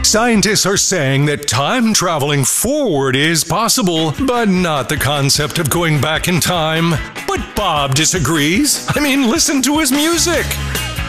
Scientists are saying that time traveling forward is possible, but not the concept of going back in time. But Bob disagrees. I mean, listen to his music.